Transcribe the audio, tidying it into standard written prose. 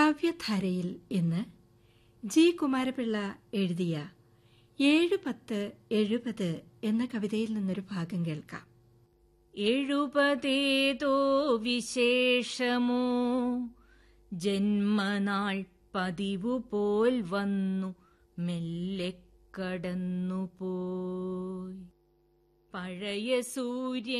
കാവ്യധാരയിൽ ഇന്ന് ജി കുമാരപിള്ള എഴുതിയ 7-10-70 എന്ന കവിതയിൽ നിന്നൊരു ഭാഗം കേൾക്കാം. 70 വിശേഷമോ ജന്മനാൾ പതിവുപോൽ വന്നു മെല്ലെ കടന്നുപോയി. പഴയ സൂര്യൻ